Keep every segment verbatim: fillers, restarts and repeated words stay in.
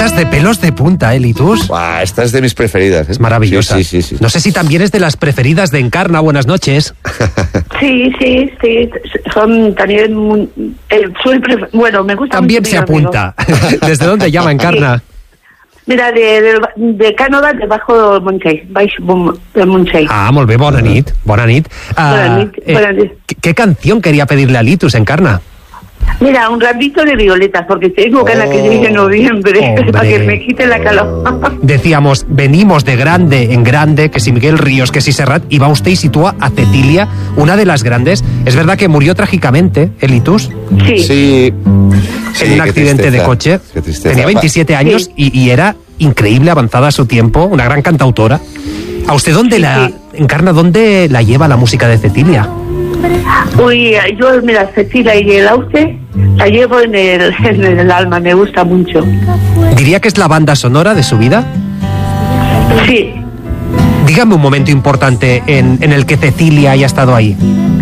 esas de pelos de punta, ¿eh, Litus? Buah, esta es de mis preferidas. ¿eh? Es maravillosa. Sí, sí, sí, sí. No sé si también es de las preferidas de Encarna. Buenas noches. Sí, sí, sí. Son también... Muy, eh, soy pref- bueno, me gusta También mucho se apunta. ¿Desde dónde llama Encarna? Sí. Mira, de, de, de Cànova, debajo de Montseny, baix de Montseny. Ah, molt bé, bona nit. Bona nit. Ah, Bona nit, eh, bona nit. ¿qué, ¿Qué canción quería pedirle a Litus, Encarna? Mira, un ramito de violetas, porque tengo ganas que llegue en noviembre, Hombre. para que me quite la calor. Decíamos, venimos de grande en grande, que si Miguel Ríos, que si Serrat, y va usted y sitúa a Cecilia, una de las grandes. Es verdad que murió trágicamente, ¿eh, Litus? Sí. Sí. En un accidente de coche. Tenía veintisiete años Sí. y, y era increíble, avanzada a su tiempo, una gran cantautora. ¿A usted dónde Sí, la sí. Encarna, dónde la lleva la música de Cecilia? Uy, yo, mira, Cecilia y el Auce la llevo en el, en el alma, me gusta mucho. ¿Diría que es la banda sonora de su vida? Sí. Dígame un momento importante en, en el que Cecilia haya estado ahí.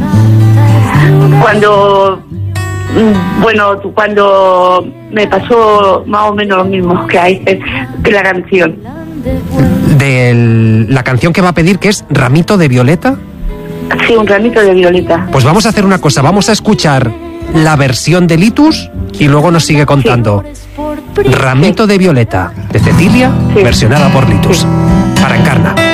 Cuando, mm, bueno, cuando me pasó más o menos lo mismo que hay que la canción. De la canción que va a pedir, que es Ramito de Violeta. Sí, un ramito de violeta. Pues vamos a hacer una cosa, vamos a escuchar la versión de Litus y luego nos sigue contando. Ramito de Violeta, de Cecilia, Sí. versionada por Litus. Para Encarna.